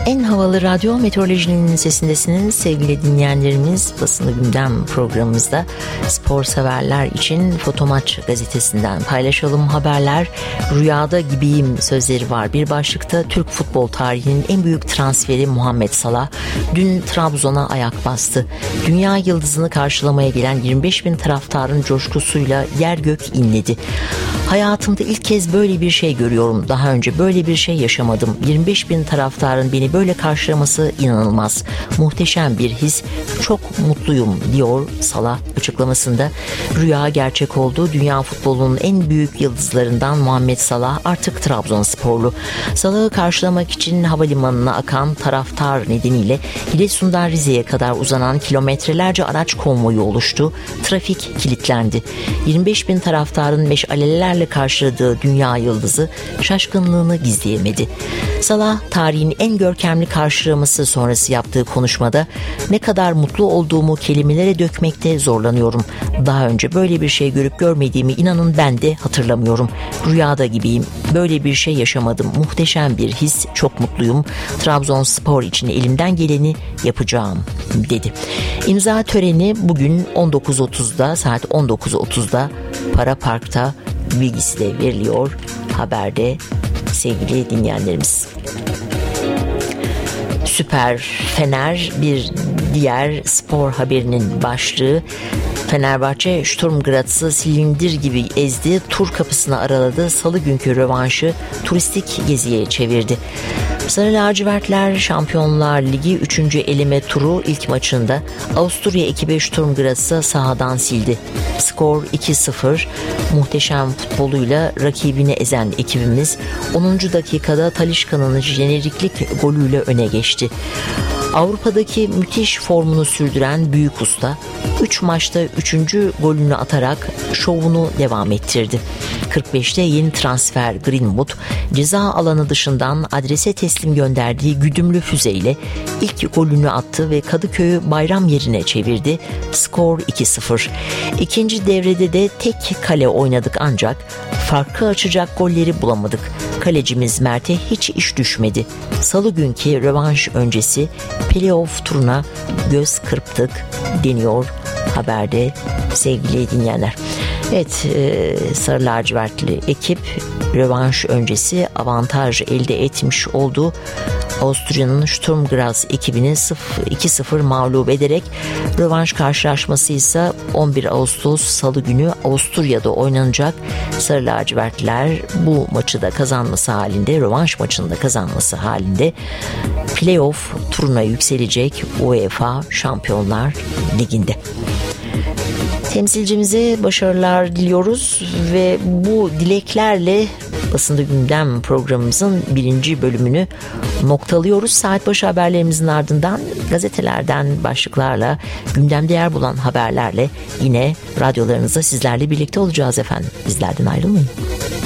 En havalı radyo meteorolojinin sesindesiniz sevgili dinleyenlerimiz. Basını Gündem programımızda spor severler için Fotomaç gazetesinden paylaşalım haberler. Rüyada gibiyim sözleri var bir başlıkta. Türk futbol tarihinin en büyük transferi Muhammed Salah dün Trabzon'a ayak bastı. Dünya yıldızını karşılamaya gelen 25.000 taraftarın coşkusuyla yer gök inledi. Hayatımda ilk kez böyle bir şey görüyorum. Daha önce böyle bir şey yaşamadım. 25.000 taraftarın beni böyle karşılaması inanılmaz. Muhteşem bir his. Çok mutluyum diyor Salah açıklamasında. Rüya gerçek oldu. Dünya futbolunun en büyük yıldızlarından Muhammed Salah artık Trabzonsporlu. Salah'ı karşılamak için havalimanına akan taraftar nedeniyle Giresun'dan Rize'ye kadar uzanan kilometrelerce araç konvoyu oluştu. Trafik kilitlendi. 25.000 taraftarın meşalelerle karşıladığı dünya yıldızı şaşkınlığını gizleyemedi. Salah tarihin en görkemli karşılaması sonrası yaptığı konuşmada ne kadar mutlu olduğumu kelimelere dökmekte zorlanıyorum. Daha önce böyle bir şey görüp görmediğimi inanın ben de hatırlamıyorum. Rüyada gibiyim. Böyle bir şey yaşamadım. Muhteşem bir his. Çok mutluyum. Trabzonspor için elimden geleni yapacağım dedi. İmza töreni bugün 19.30'da saat 19.30'da Para Park'ta bilgisi de veriliyor haberde sevgili dinleyenlerimiz. Süper Fener bir diğer spor haberinin başlığı. Fenerbahçe Sturm Graz'ı silindir gibi ezdi, tur kapısını araladı, salı günkü rövanşı turistik geziye çevirdi. Sarı lacivertler Şampiyonlar Ligi 3. eleme turu ilk maçında Avusturya ekibi Sturm Graz'ı sahadan sildi. Skor 2-0. Muhteşem futboluyla rakibini ezen ekibimiz 10. dakikada Talisca'nın jeneriklik golüyle öne geçti. Avrupa'daki müthiş formunu sürdüren büyük usta 3 maçta 3. golünü atarak şovunu devam ettirdi. 45'te yeni transfer Greenwood ceza alanı dışından adrese teslim gönderdiği güdümlü füzeyle ilk golünü attı ve Kadıköy'ü bayram yerine çevirdi. Skor 2-0. İkinci devrede de tek kale oynadık ancak farkı açacak golleri bulamadık. Kalecimiz Mert'e hiç iş düşmedi. Salı günkü rövanş öncesi playoff turuna göz kırptık deniyor haberde sevgili dinleyenler. Evet, Sarı lacivertli ekip rövanş öncesi avantaj elde etmiş oldu. Avusturya'nın Sturm Graz ekibini 2-0 mağlup ederek rövanş karşılaşması ise 11 Ağustos Salı günü Avusturya'da oynanacak. Sarı lacivertliler bu maçı da kazanması halinde, rövanş maçını da kazanması halinde playoff turuna yükselecek UEFA Şampiyonlar Ligi'nde. Temsilcimize başarılar diliyoruz ve bu dileklerle Basında Gündem programımızın 1. bölümünü noktalıyoruz. Saat başı haberlerimizin ardından gazetelerden başlıklarla, gündemde yer bulan haberlerle yine radyolarınızda sizlerle birlikte olacağız efendim. Bizlerden ayrılmayın.